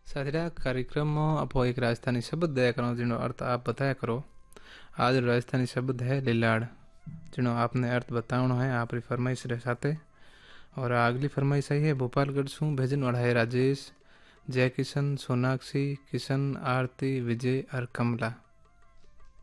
साथीरा कार्यक्रम में आपो एक राजस्थानी शब्द दया करो जिनो अर्थ आप बताया करो। आज राजस्थानी शब्द है लीलाड़, जिनो आपने अर्थ बतावनो है आपरी फरमाइश रे साथे। और अगली फरमाइश आई है भोपालगढ़ सु भेजन वाला है राजेश, जय किशन, सोनाक्षी, किशन, आरती, विजय और कमला।